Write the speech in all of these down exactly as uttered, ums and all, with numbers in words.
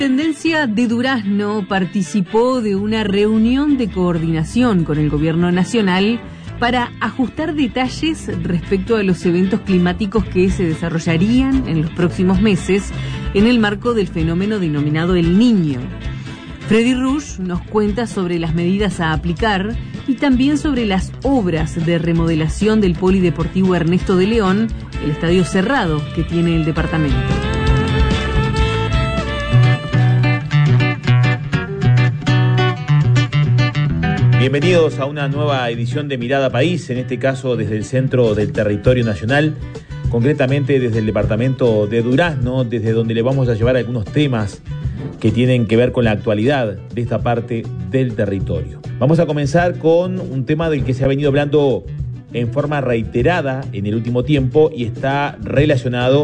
La Intendencia de Durazno participó de una reunión de coordinación con el gobierno nacional para ajustar detalles respecto a los eventos climáticos que se desarrollarían en los próximos meses en el marco del fenómeno denominado El Niño. Freddy Rush nos cuenta sobre las medidas a aplicar y también sobre las obras de remodelación del Polideportivo Ernesto de León, el estadio cerrado que tiene el departamento. Bienvenidos a una nueva edición de Mirada País, en este caso desde el centro del territorio nacional, concretamente desde el departamento de Durazno, desde donde le vamos a llevar algunos temas que tienen que ver con la actualidad de esta parte del territorio. Vamos a comenzar con un tema del que se ha venido hablando en forma reiterada en el último tiempo y está relacionado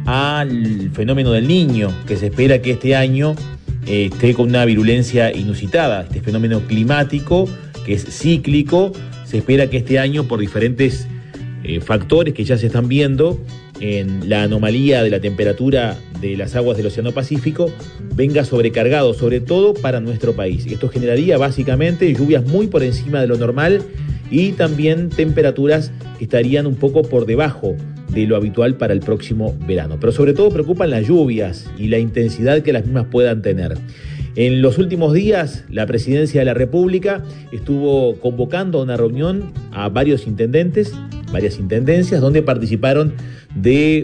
al fenómeno del Niño, que se espera que este año eh, esté con una virulencia inusitada. Este fenómeno climático, que es cíclico, se espera que este año, por diferentes eh, factores que ya se están viendo en la anomalía de la temperatura de las aguas del Océano Pacífico, venga sobrecargado, sobre todo para nuestro país. Esto generaría básicamente lluvias muy por encima de lo normal y también temperaturas que estarían un poco por debajo de lo habitual para el próximo verano. Pero sobre todo preocupan las lluvias y la intensidad que las mismas puedan tener. En los últimos días, la Presidencia de la República estuvo convocando a una reunión a varios intendentes, varias intendencias, donde participaron de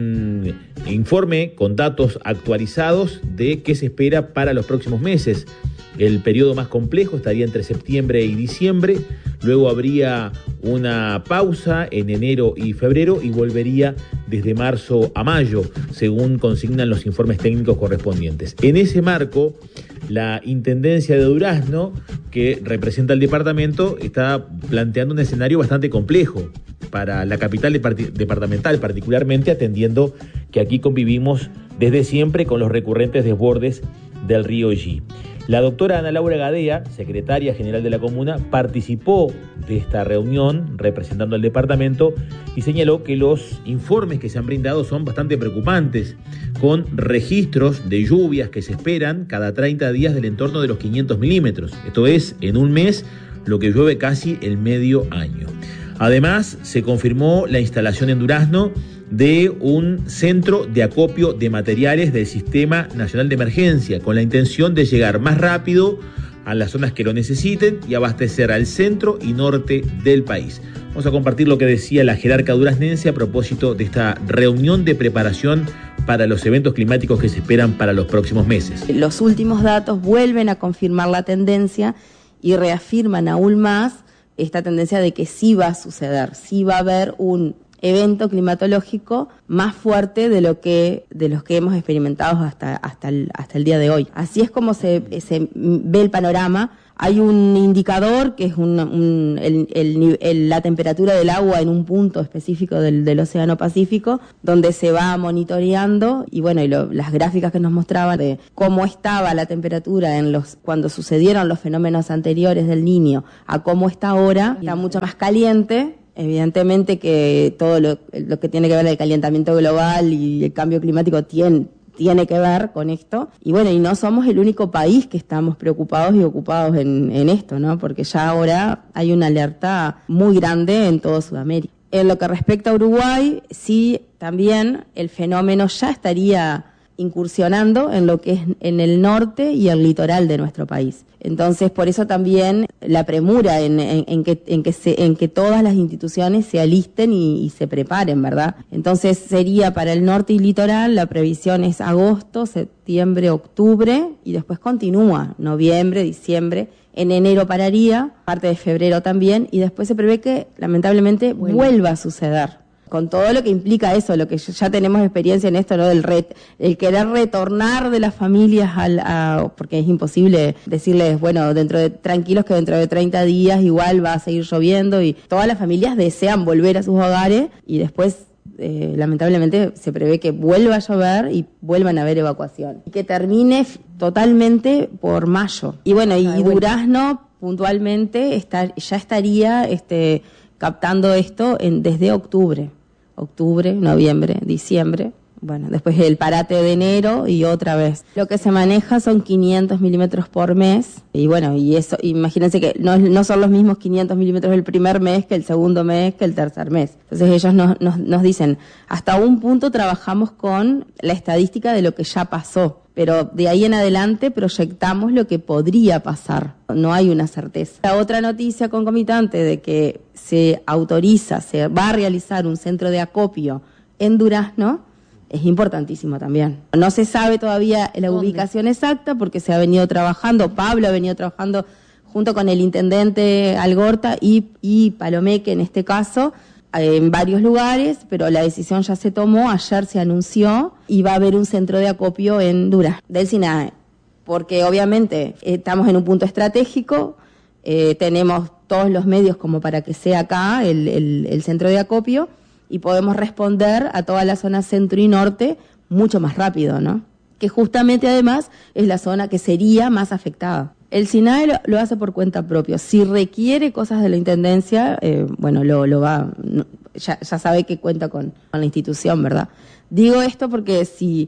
un informe con datos actualizados de qué se espera para los próximos meses. El periodo más complejo estaría entre septiembre y diciembre, luego habría una pausa en enero y febrero y volvería desde marzo a mayo, según consignan los informes técnicos correspondientes. En ese marco, la Intendencia de Durazno, que representa el departamento, está planteando un escenario bastante complejo para la capital departamental, particularmente atendiendo que aquí convivimos desde siempre con los recurrentes desbordes del río Yi. La doctora Ana Laura Gadea, secretaria general de la comuna, participó de esta reunión representando al departamento y señaló que los informes que se han brindado son bastante preocupantes, con registros de lluvias que se esperan cada treinta días del entorno de los quinientos milímetros. Esto es, en un mes, lo que llueve casi el medio año. Además, se confirmó la instalación en Durazno de un centro de acopio de materiales del Sistema Nacional de Emergencia, con la intención de llegar más rápido a las zonas que lo necesiten y abastecer al centro y norte del país. Vamos a compartir lo que decía la jerarca duraznense a propósito de esta reunión de preparación para los eventos climáticos que se esperan para los próximos meses. Los últimos datos vuelven a confirmar la tendencia y reafirman aún más esta tendencia de que sí va a suceder, sí va a haber un evento climatológico más fuerte de lo que de los que hemos experimentado hasta hasta el, hasta el día de hoy. Así es como se, se ve el panorama. Hay un indicador que es un, un, el, el, el, la temperatura del agua en un punto específico del, del Océano Pacífico, donde se va monitoreando y bueno, y lo, las gráficas que nos mostraban de cómo estaba la temperatura en los cuando sucedieron los fenómenos anteriores del Niño a cómo está ahora, está mucho más caliente. Evidentemente que todo lo, lo que tiene que ver el calentamiento global y el cambio climático tiene, tiene que ver con esto. Y bueno, y no somos el único país que estamos preocupados y ocupados en, en esto, ¿no? Porque ya ahora hay una alerta muy grande en toda Sudamérica. En lo que respecta a Uruguay, sí, también el fenómeno ya estaría incursionando en lo que es en el norte y el litoral de nuestro país. Entonces, por eso también la premura en, en, en, que, en, que, se, en que todas las instituciones se alisten y, y se preparen, ¿verdad? Entonces, sería para el norte y litoral, la previsión es agosto, septiembre, octubre, y después continúa, noviembre, diciembre. En enero pararía, parte de febrero también, y después se prevé que, lamentablemente, bueno, vuelva a suceder. Con todo lo que implica eso, lo que ya tenemos experiencia en esto, ¿no? Del red, el querer retornar de las familias al, a, porque es imposible decirles, bueno, dentro de, tranquilos que dentro de treinta días igual va a seguir lloviendo y todas las familias desean volver a sus hogares y después, eh, lamentablemente, se prevé que vuelva a llover y vuelvan a haber evacuación. Y que termine totalmente por mayo. Y bueno, y, y Durazno puntualmente está, ya estaría, este, captando esto en, desde octubre. Octubre, noviembre, diciembre, bueno, después el parate de enero y otra vez. Lo que se maneja son quinientos milímetros por mes y bueno, y eso, imagínense que no, no son los mismos quinientos milímetros el primer mes que el segundo mes que el tercer mes. Entonces ellos nos, nos, nos dicen, hasta un punto trabajamos con la estadística de lo que ya pasó, pero de ahí en adelante proyectamos lo que podría pasar. No hay una certeza. La otra noticia concomitante de que se autoriza, se va a realizar un centro de acopio en Durazno, es importantísimo también. No se sabe todavía la ¿Dónde? ubicación exacta porque se ha venido trabajando, Pablo ha venido trabajando junto con el intendente Algorta y, y Palomeque en este caso, en varios lugares, pero la decisión ya se tomó, ayer se anunció y va a haber un centro de acopio en Durazno, del SINAE, porque obviamente estamos en un punto estratégico, eh, tenemos todos los medios como para que sea acá el, el, el centro de acopio, y podemos responder a toda la zona centro y norte mucho más rápido, ¿no? Que justamente además es la zona que sería más afectada. El SINAE lo, lo hace por cuenta propia. Si requiere cosas de la Intendencia, eh, bueno, lo, lo va, no, ya, ya sabe que cuenta con, con la institución, ¿verdad? Digo esto porque si,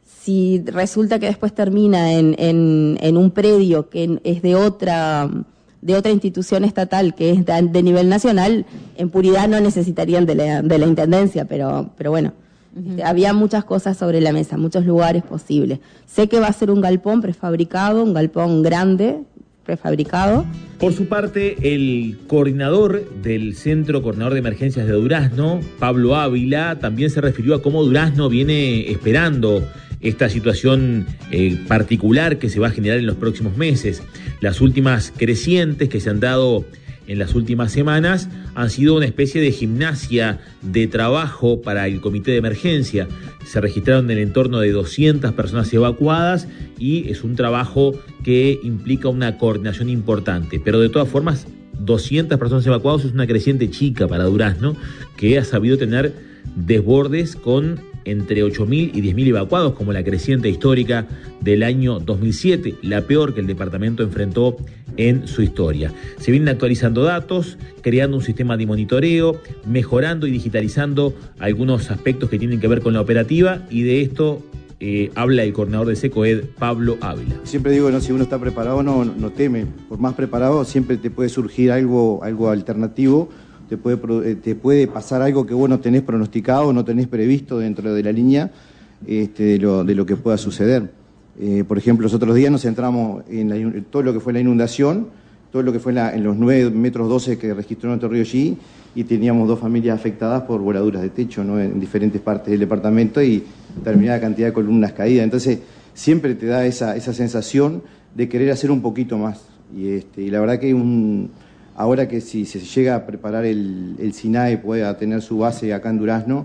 si resulta que después termina en, en, en un predio que es de otra... de otra institución estatal que es de, de nivel nacional, en puridad no necesitarían de la, de la Intendencia, pero, pero bueno, uh-huh. este, había muchas cosas sobre la mesa, muchos lugares posibles. Sé que va a ser un galpón prefabricado, un galpón grande, prefabricado. Por su parte, el coordinador del Centro Coordinador de Emergencias de Durazno, Pablo Ávila, también se refirió a cómo Durazno viene esperando esta situación eh, particular que se va a generar en los próximos meses. Las últimas crecientes que se han dado en las últimas semanas han sido una especie de gimnasia de trabajo para el comité de emergencia. Se registraron en el entorno de doscientas personas evacuadas y es un trabajo que implica una coordinación importante. Pero de todas formas, doscientas personas evacuadas es una creciente chica para Durazno, que ha sabido tener desbordes con entre ocho mil y diez mil evacuados, como la creciente histórica del año dos mil siete, la peor que el departamento enfrentó en su historia. Se vienen actualizando datos, creando un sistema de monitoreo, mejorando y digitalizando algunos aspectos que tienen que ver con la operativa, y de esto eh, habla el coordinador de SECOED, Pablo Ávila. Siempre digo, no, si uno está preparado, no, no teme. Por más preparado, siempre te puede surgir algo, algo alternativo. Te puede, te puede pasar algo que vos no tenés pronosticado, no tenés previsto dentro de la línea este, de, lo, de lo que pueda suceder. Eh, por ejemplo, los otros días nos centramos en, la, en todo lo que fue la inundación, todo lo que fue la, en los nueve metros doce que registró nuestro río G, y teníamos dos familias afectadas por voladuras de techo, ¿no?, en diferentes partes del departamento y determinada cantidad de columnas caídas. Entonces, siempre te da esa, esa sensación de querer hacer un poquito más. Y, este, y la verdad que un... Ahora que si se llega a preparar el, el SINAE pueda tener su base acá en Durazno,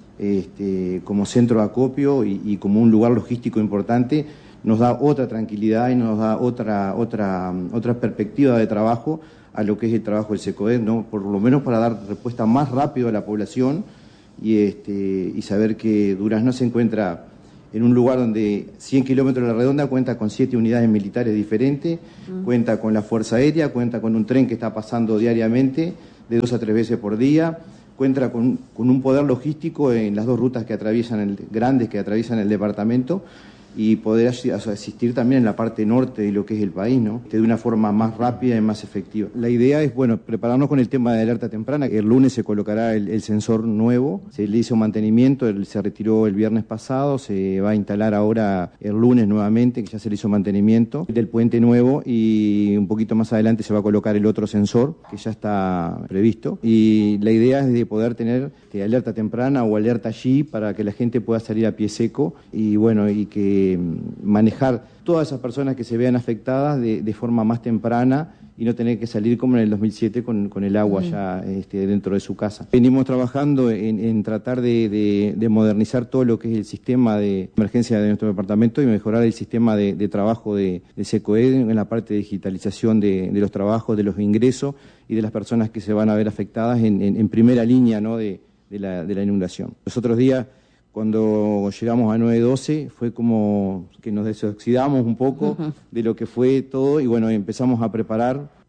este, como centro de acopio y, y como un lugar logístico importante, nos da otra tranquilidad y nos da otra, otra, otra perspectiva de trabajo a lo que es el trabajo del SECOED, ¿no? Por lo menos para dar respuesta más rápido a la población y, este, y saber que Durazno se encuentra en un lugar donde cien kilómetros de la redonda cuenta con siete unidades militares diferentes, uh-huh. cuenta con la Fuerza Aérea, cuenta con un tren que está pasando diariamente de dos a tres veces por día, cuenta con, con un poder logístico en las dos rutas que atraviesan el, grandes que atraviesan el departamento, y poder asistir también en la parte norte de lo que es el país, ¿no?, de una forma más rápida y más efectiva. La idea es, bueno, prepararnos con el tema de alerta temprana. El lunes se colocará el, el sensor nuevo, se le hizo mantenimiento, él se retiró el viernes pasado, se va a instalar ahora el lunes nuevamente, que ya se le hizo mantenimiento del puente nuevo, y un poquito más adelante se va a colocar el otro sensor, que ya está previsto, y la idea es de poder tener que alerta temprana o alerta allí para que la gente pueda salir a pie seco y, bueno, y que manejar todas esas personas que se vean afectadas de, de forma más temprana y no tener que salir como en el dos mil siete con, con el agua uh-huh. ya este, dentro de su casa. Venimos trabajando en, en tratar de, de, de modernizar todo lo que es el sistema de emergencia de nuestro departamento y mejorar el sistema de, de trabajo de, de SECOED en la parte de digitalización de, de los trabajos, de los ingresos y de las personas que se van a ver afectadas en, en, en primera línea, ¿no?, de, de, la, de la inundación. Los otros días, cuando llegamos a nueve doce, fue como que nos desoxidamos un poco uh-huh. de lo que fue todo, y bueno, empezamos a preparar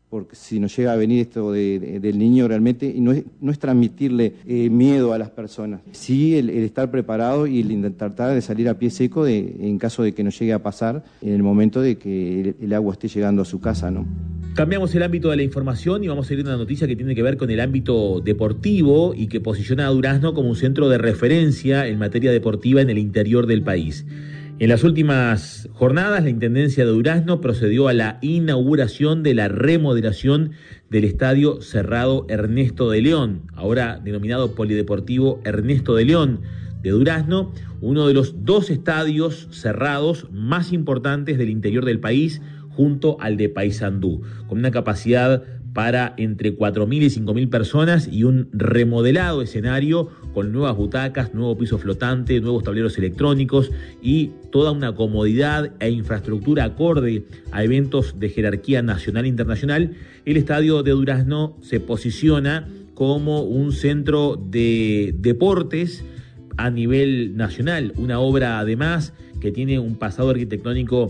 porque si nos llega a venir esto de, de, del niño realmente, y no es, no es transmitirle eh, miedo a las personas, sí el, el estar preparado y el tratar de salir a pie seco de, en caso de que nos llegue a pasar en el momento de que el, el agua esté llegando a su casa, ¿no? Cambiamos el ámbito de la información y vamos a ir a una noticia que tiene que ver con el ámbito deportivo y que posiciona a Durazno como un centro de referencia en materia deportiva en el interior del país. En las últimas jornadas, la Intendencia de Durazno procedió a la inauguración de la remodelación del Estadio Cerrado Ernesto de León, ahora denominado Polideportivo Ernesto de León de Durazno, uno de los dos estadios cerrados más importantes del interior del país, junto al de Paysandú, con una capacidad para entre cuatro mil y cinco mil personas y un remodelado escenario con nuevas butacas, nuevo piso flotante, nuevos tableros electrónicos y toda una comodidad e infraestructura acorde a eventos de jerarquía nacional e internacional. El estadio de Durazno se posiciona como un centro de deportes a nivel nacional, una obra además que tiene un pasado arquitectónico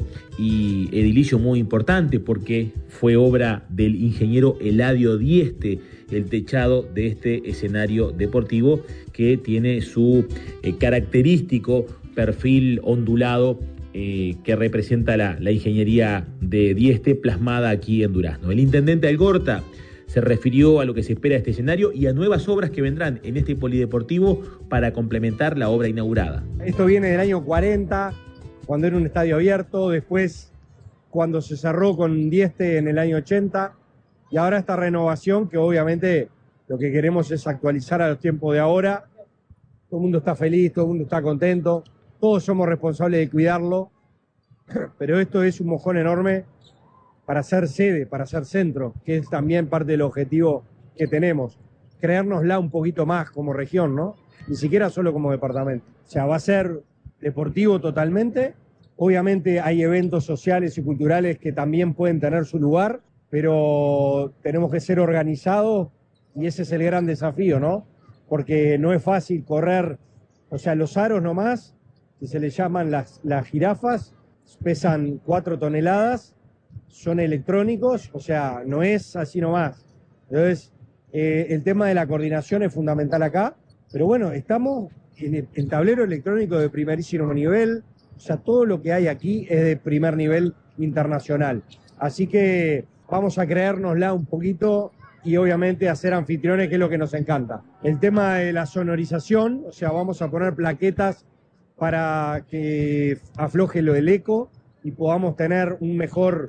y edilicio muy importante porque fue obra del ingeniero Eladio Dieste, el techado de este escenario deportivo que tiene su eh, característico perfil ondulado eh, que representa la, la ingeniería de Dieste plasmada aquí en Durazno. El intendente Algorta se refirió a lo que se espera de este escenario y a nuevas obras que vendrán en este polideportivo para complementar la obra inaugurada. Esto viene del año cuarenta, cuando era un estadio abierto, después cuando se cerró con Dieste en el año ochenta, y ahora esta renovación que obviamente lo que queremos es actualizar a los tiempos de ahora. Todo el mundo está feliz, todo el mundo está contento, todos somos responsables de cuidarlo, pero esto es un mojón enorme para ser sede, para ser centro, que es también parte del objetivo que tenemos, creérnosla un poquito más como región, ¿no? Ni siquiera solo como departamento. O sea, va a ser deportivo totalmente, obviamente hay eventos sociales y culturales que también pueden tener su lugar, pero tenemos que ser organizados y ese es el gran desafío, ¿no? Porque no es fácil correr, o sea, los aros nomás, que se les llaman las, las jirafas, pesan cuatro toneladas, son electrónicos, o sea, no es así nomás. Entonces, eh, el tema de la coordinación es fundamental acá, pero bueno, estamos en el en tablero electrónico de primerísimo nivel, o sea, todo lo que hay aquí es de primer nivel internacional. Así que vamos a creérnosla un poquito y obviamente a ser anfitriones, que es lo que nos encanta. El tema de la sonorización, o sea, vamos a poner plaquetas para que afloje lo del eco y podamos tener un mejor,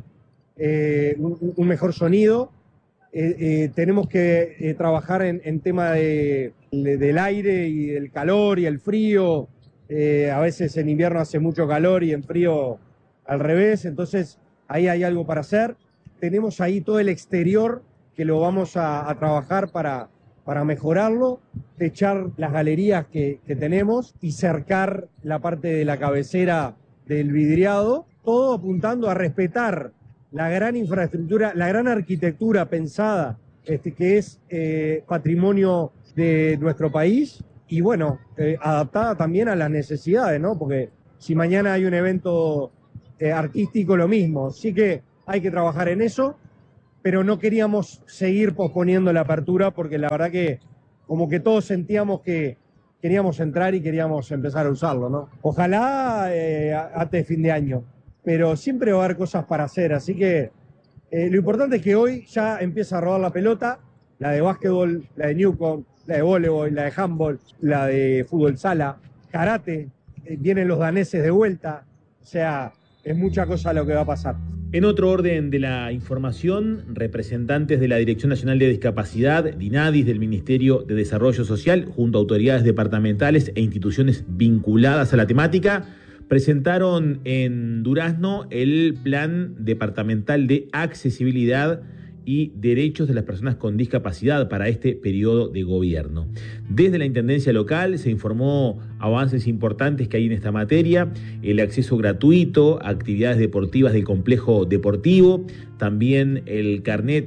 eh, un, un mejor sonido. Eh, eh, tenemos que eh, trabajar en, en tema de, de, del aire y del calor y el frío. Eh, a veces en invierno hace mucho calor y en frío al revés, entonces ahí hay algo para hacer. Tenemos ahí todo el exterior que lo vamos a, a trabajar para, para mejorarlo, techar las galerías que, que tenemos y cercar la parte de la cabecera del vidriado, todo apuntando a respetar la gran infraestructura, la gran arquitectura pensada, este, que es eh, patrimonio de nuestro país y bueno, eh, adaptada también a las necesidades, ¿no? Porque si mañana hay un evento eh, artístico, lo mismo. Sí que hay que trabajar en eso, pero no queríamos seguir posponiendo la apertura porque la verdad que como que todos sentíamos que queríamos entrar y queríamos empezar a usarlo, ¿no? Ojalá eh, hasta fin de año, pero siempre va a haber cosas para hacer, así que eh, lo importante es que hoy ya empieza a rodar la pelota, la de básquetbol, la de Newcomb, la de voleibol, la de handball, la de fútbol sala, karate, eh, vienen los daneses de vuelta, o sea, es mucha cosa lo que va a pasar. En otro orden de la información, representantes de la Dirección Nacional de Discapacidad, DINADIS, del Ministerio de Desarrollo Social, junto a autoridades departamentales e instituciones vinculadas a la temática, presentaron en Durazno el Plan Departamental de Accesibilidad y Derechos de las Personas con Discapacidad para este periodo de gobierno. Desde la Intendencia Local se informó avances importantes que hay en esta materia, el acceso gratuito a actividades deportivas del complejo deportivo, también el carnet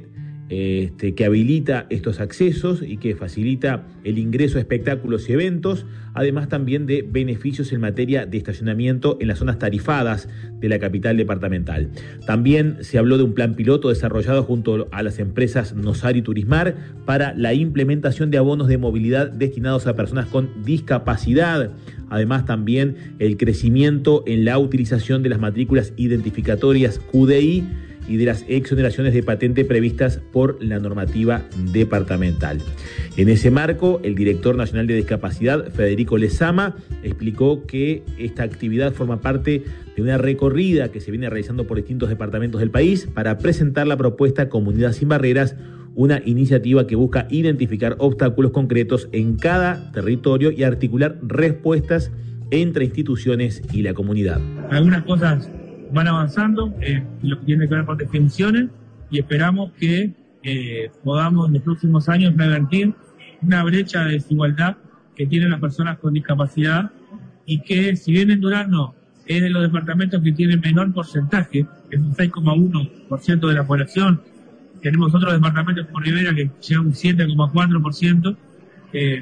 Este, que habilita estos accesos y que facilita el ingreso a espectáculos y eventos, además también de beneficios en materia de estacionamiento en las zonas tarifadas de la capital departamental. También se habló de un plan piloto desarrollado junto a las empresas Nosar y Turismar para la implementación de abonos de movilidad destinados a personas con discapacidad. Además también el crecimiento en la utilización de las matrículas identificatorias Q D I y de las exoneraciones de patente previstas por la normativa departamental. En ese marco, el director nacional de discapacidad, Federico Lezama, explicó que esta actividad forma parte de una recorrida que se viene realizando por distintos departamentos del país para presentar la propuesta Comunidad Sin Barreras, una iniciativa que busca identificar obstáculos concretos en cada territorio y articular respuestas entre instituciones y la comunidad. Algunas cosas van avanzando, eh, lo que tiene que ver con definiciones, y esperamos que eh, podamos en los próximos años revertir una brecha de desigualdad que tienen las personas con discapacidad, y que si bien en Durazno es de los departamentos que tienen menor porcentaje, es un seis coma uno por ciento de la población, tenemos otros departamentos como Rivera que llevan un siete coma cuatro por ciento, eh,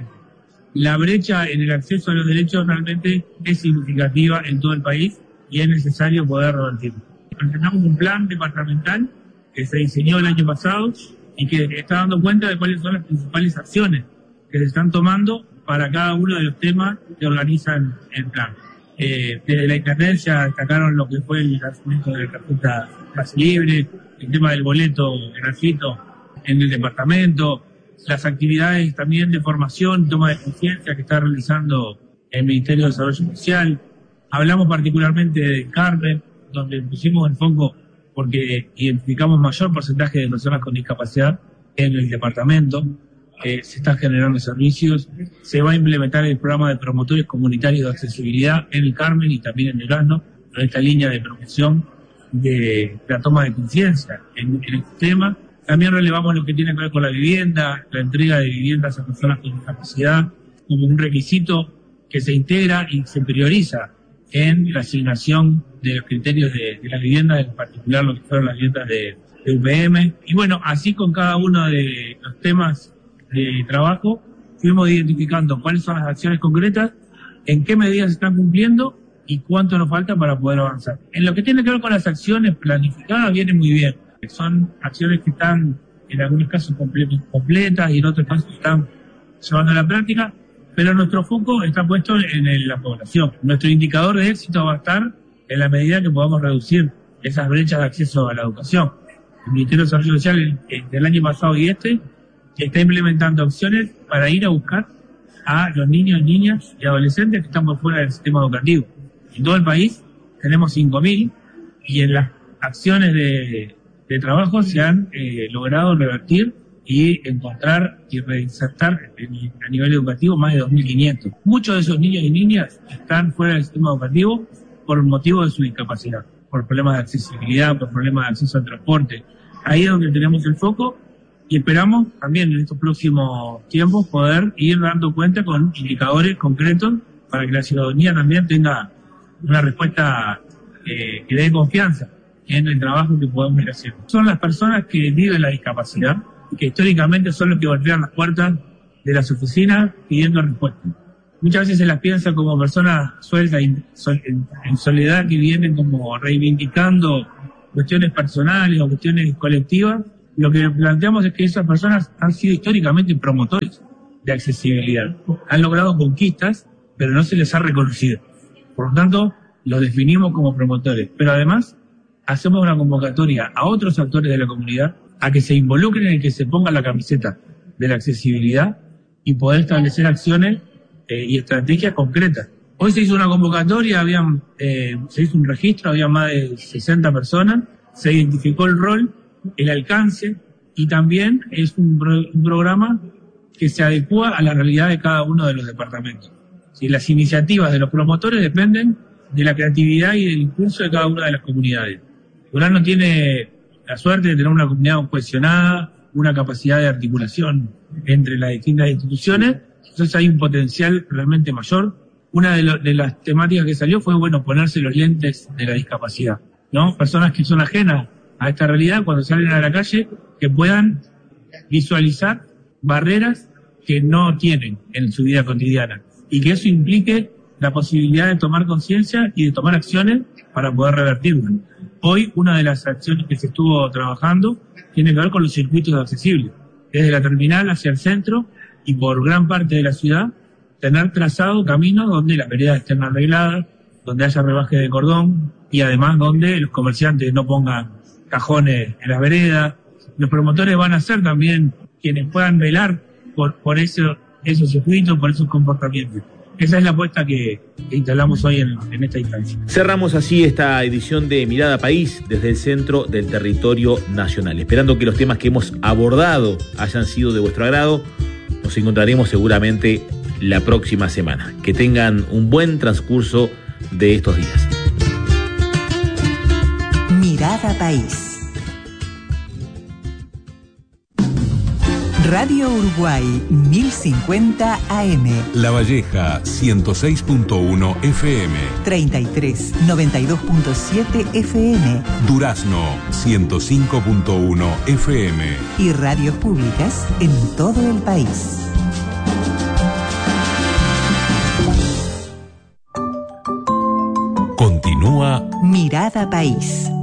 la brecha en el acceso a los derechos realmente es significativa en todo el país, y es necesario poder revertirlo. Presentamos un plan departamental que se diseñó el año pasado y que está dando cuenta de cuáles son las principales acciones que se están tomando para cada uno de los temas que organizan el plan. Eh, desde la Intendencia destacaron lo que fue el lanzamiento de la tarjeta Pase Libre, el tema del boleto gratuito en el departamento, las actividades también de formación y toma de conciencia que está realizando el Ministerio de Desarrollo Social. Hablamos particularmente de Carmen, donde pusimos el foco porque identificamos mayor porcentaje de personas con discapacidad en el departamento. Eh, se están generando servicios, se va a implementar el programa de promotores comunitarios de accesibilidad en el Carmen y también en Durazno, con esta línea de promoción de la toma de conciencia en, en el tema. También relevamos lo que tiene que ver con la vivienda, la entrega de viviendas a personas con discapacidad como un requisito que se integra y se prioriza en la asignación de los criterios de, de las viviendas, en particular lo que fueron las viviendas de, de U P M. Y bueno, así con cada uno de los temas de trabajo, fuimos identificando cuáles son las acciones concretas, en qué medidas se están cumpliendo y cuánto nos falta para poder avanzar. En lo que tiene que ver con las acciones planificadas, viene muy bien. Son acciones que están en algunos casos completas y en otros casos están llevando a la práctica, pero nuestro foco está puesto en la población. Nuestro indicador de éxito va a estar en la medida que podamos reducir esas brechas de acceso a la educación. El Ministerio de Desarrollo Social del año pasado y este está implementando acciones para ir a buscar a los niños, niñas y adolescentes que están por fuera del sistema educativo. En todo el país tenemos cinco mil y en las acciones de, de trabajo se han eh, logrado revertir y encontrar y reinsertar a nivel educativo más de dos mil quinientos. Muchos de esos niños y niñas están fuera del sistema educativo por motivo de su discapacidad, por problemas de accesibilidad, por problemas de acceso al transporte. Ahí es donde tenemos el foco y esperamos también en estos próximos tiempos poder ir dando cuenta con indicadores concretos para que la ciudadanía también tenga una respuesta eh, que dé confianza en el trabajo que podemos ir haciendo. Son las personas que viven la discapacidad, que históricamente son los que golpean las puertas de las oficinas pidiendo respuestas. Muchas veces se las piensa como personas sueltas en soledad que vienen como reivindicando cuestiones personales o cuestiones colectivas. Lo que planteamos es que esas personas han sido históricamente promotores de accesibilidad. Han logrado conquistas, pero no se les ha reconocido. Por lo tanto, los definimos como promotores. Pero además, hacemos una convocatoria a otros actores de la comunidad a que se involucren y que se pongan la camiseta de la accesibilidad y poder establecer acciones eh, y estrategias concretas. Hoy se hizo una convocatoria, habían, eh, se hizo un registro, había más de sesenta personas, se identificó el rol, el alcance y también es un, pro, un programa que se adecua a la realidad de cada uno de los departamentos. ¿Sí? Las iniciativas de los promotores dependen de la creatividad y del impulso de cada una de las comunidades. Durazno tiene la suerte de tener una comunidad cohesionada, una capacidad de articulación entre las distintas instituciones, entonces hay un potencial realmente mayor. Una de, lo, de las temáticas que salió fue, bueno, ponerse los lentes de la discapacidad, ¿no? Personas que son ajenas a esta realidad, cuando salen a la calle, que puedan visualizar barreras que no tienen en su vida cotidiana y que eso implique la posibilidad de tomar conciencia y de tomar acciones para poder revertirlo. Hoy una de las acciones que se estuvo trabajando tiene que ver con los circuitos accesibles, desde la terminal hacia el centro y por gran parte de la ciudad, tener trazado caminos donde las veredas estén arregladas, donde haya rebaje de cordón y además donde los comerciantes no pongan cajones en las veredas. Los promotores van a ser también quienes puedan velar por, por eso, esos circuitos, por esos comportamientos. Esa es la apuesta que, que instalamos hoy en, en esta instancia. Cerramos así esta edición de Mirada País desde el centro del territorio nacional. Esperando que los temas que hemos abordado hayan sido de vuestro agrado, nos encontraremos seguramente la próxima semana. Que tengan un buen transcurso de estos días. Mirada País. Radio Uruguay mil cincuenta A M. La Valleja ciento seis punto uno F M. treinta y tres noventa y dos punto siete F M. Durazno ciento cinco punto uno F M. Y radios públicas en todo el país. Continúa Mirada País.